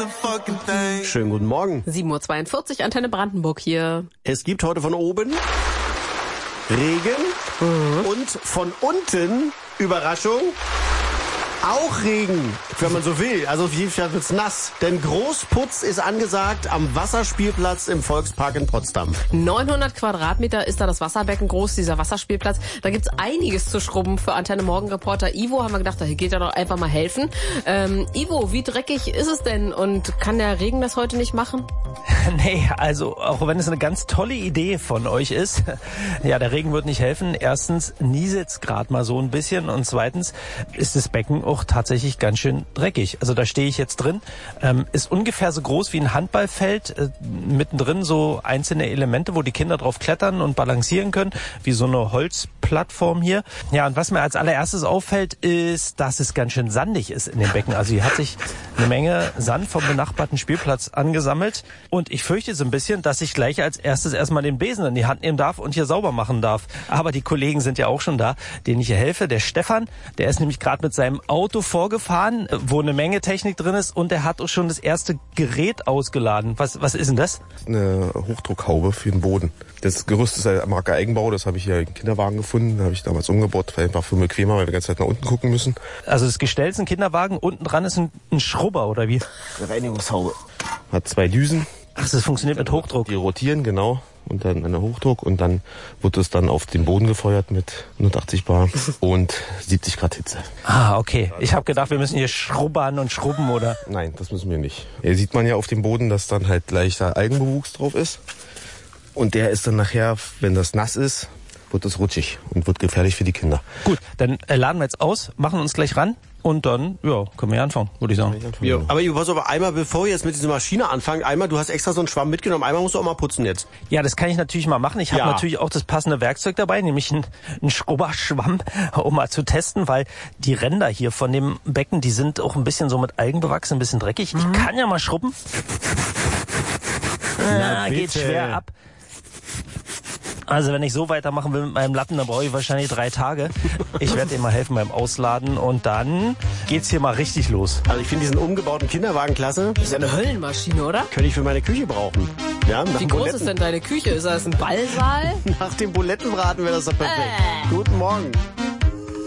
Schönen guten Morgen. 7:42 Uhr, Antenne Brandenburg hier. Es gibt heute von oben Regen und von unten, Überraschung, auch Regen, wenn man so will. Also auf jeden Fall wird's nass. Denn Großputz ist angesagt am Wasserspielplatz im Volkspark in Potsdam. 900 Quadratmeter ist da das Wasserbecken groß, dieser Wasserspielplatz. Da gibt's einiges zu schrubben für Antenne Morgen-Reporter Ivo. Haben wir gedacht, da geht er doch einfach mal helfen. Ivo, wie dreckig ist es denn? Und kann der Regen das heute nicht machen? Nee, also auch wenn es eine ganz tolle Idee von euch ist, ja, der Regen wird nicht helfen. Erstens nieselt's gerade mal so ein bisschen und zweitens ist das Becken auch tatsächlich ganz schön dreckig. Also da stehe ich jetzt drin, ist ungefähr so groß wie ein Handballfeld, mittendrin so einzelne Elemente, wo die Kinder drauf klettern und balancieren können, wie so eine Holzplattform hier. Ja, und was mir als allererstes auffällt, ist, dass es ganz schön sandig ist in dem Becken. Also hier hat sich eine Menge Sand vom benachbarten Spielplatz angesammelt und ich fürchte so ein bisschen, dass ich gleich als erstes erstmal den Besen in die Hand nehmen darf und hier sauber machen darf. Aber die Kollegen sind ja auch schon da, denen ich hier helfe. Der Stefan, der ist nämlich gerade mit seinem Auto vorgefahren, wo eine Menge Technik drin ist und der hat auch schon das erste Gerät ausgeladen. Was ist denn das? Eine Hochdruckhaube für den Boden. Das Gerüst ist ein Marke Eigenbau, das habe ich hier im Kinderwagen gefunden, habe ich damals umgebaut, war einfach für mich bequemer, weil wir die ganze Zeit nach unten gucken müssen. Also das Gestell ist ein Kinderwagen, unten dran ist ein Schrubber oder wie? Eine Reinigungshaube. Hat 2 Düsen. Ach, das funktioniert mit Hochdruck. Die rotieren, genau. Und dann eine Hochdruck und dann wird es dann auf den Boden gefeuert mit 180 Bar und 70 Grad Hitze. Ah, okay. Ich habe gedacht, wir müssen hier schrubbern und schrubben, oder? Nein, das müssen wir nicht. Hier sieht man ja auf dem Boden, dass dann halt leichter Algenbewuchs drauf ist. Und der ist dann nachher, wenn das nass ist, wird es rutschig und wird gefährlich für die Kinder. Gut, dann laden wir jetzt aus, machen uns gleich ran. Und dann, ja, können wir ja anfangen, würde ich sagen. Ja, aber pass auf, einmal, bevor wir jetzt mit dieser Maschine anfangen, einmal, du hast extra so einen Schwamm mitgenommen, einmal musst du auch mal putzen jetzt. Ja, das kann ich natürlich mal machen. Ich habe natürlich auch das passende Werkzeug dabei, nämlich einen Schrubberschwamm, um mal zu testen, weil die Ränder hier von dem Becken, die sind auch ein bisschen so mit Algen bewachsen, ein bisschen dreckig. Ich kann ja mal schrubben. Geht schwer ab. Also wenn ich so weitermachen will mit meinem Lappen, dann brauche ich wahrscheinlich 3 Tage. Ich werde dir mal helfen beim Ausladen und dann geht's hier mal richtig los. Also ich finde diesen umgebauten Kinderwagen klasse. Das ist ja eine Höllenmaschine, oder? Könnte ich für meine Küche brauchen. Ja, Wie groß ist denn deine Küche? Ist das ein Ballsaal? Nach dem Bulettenbraten wäre das doch perfekt. Guten Morgen.